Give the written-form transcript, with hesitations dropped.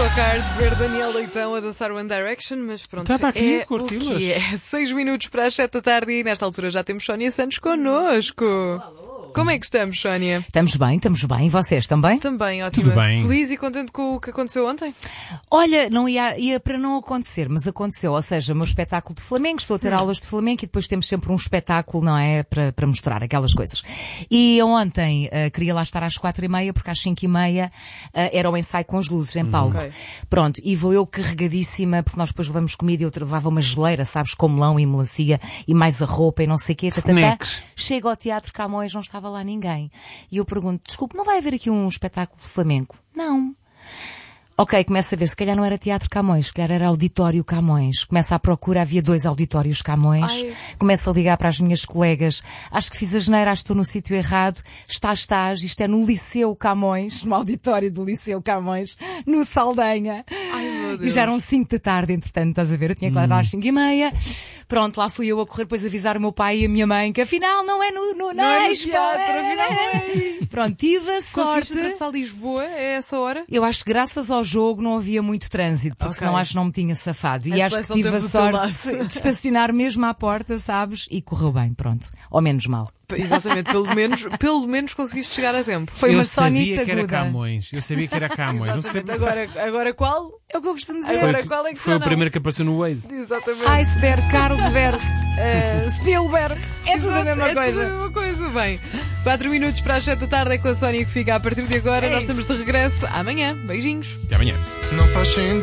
Autocar de ver Daniel Leitão a dançar One Direction, mas pronto, Estava aqui é a curti-las. o que é. 6 minutos para as 7 da tarde e nesta altura já temos Sónia Santos connosco. Como é que estamos, Sónia? Estamos bem. E vocês também? Também, ótima. Tudo bem. Feliz e contente com o que aconteceu ontem? Olha, não ia para não acontecer, mas aconteceu. Ou seja, o meu espetáculo de flamenco, estou a ter aulas de flamenco e depois temos sempre um espetáculo, não é? Para mostrar aquelas coisas. E eu ontem queria lá estar às 4h30, porque às 5h30 era o ensaio com as luzes em palco. Ok. Pronto, e vou eu carregadíssima, porque nós depois levamos comida e eu levava uma geleira, sabes, com melão e melancia e mais a roupa e não sei o quê. Snacks. Chego ao Teatro Camões, não estava lá ninguém. E eu pergunto, desculpe, não vai haver aqui um espetáculo de flamenco? Não. Ok, começa a ver, se calhar não era Teatro Camões, se calhar era Auditório Camões. Começa à procura, havia 2 auditórios Camões. Ai. Começo a ligar para as minhas colegas. Acho que fiz a geneira, acho que estou no sítio errado. Estás, isto é no Liceu Camões, no auditório do Liceu Camões, no Saldanha. Ai, meu Deus. E já eram 5 da tarde, entretanto, estás a ver? Eu tinha que lá estar às 5h30. Pronto, lá fui eu a correr, depois avisar o meu pai e a minha mãe que afinal não é no Não é no Expo, teatro, afinal não é. Pronto, tive a Conseguiste sorte. atravessar Lisboa a essa hora? Eu acho que graças ao jogo não havia muito trânsito, porque Ok. senão acho que não me tinha safado. E A acho que seleção tive a teve do teu sorte de estacionar mesmo à porta, sabes? E correu bem, pronto. Ou menos mal. Exatamente, pelo menos conseguiste chegar a tempo. Foi eu uma sabia sonita que era aguda. Camões. Eu sabia que era Camões. Não sei Exatamente. Agora qual? É o que eu costumo dizer. Agora qual é que Foi já o não? primeiro que apareceu no Waze. Exatamente. Iceberg, Carlsberg, Spielberg. É tudo a mesma é coisa. tudo a mesma coisa. Bem, 4 minutos para as 7 da tarde é com a Sónia que fica a partir de agora. É Nós isso. estamos de regresso amanhã. Beijinhos. Até amanhã. Não faz sentido.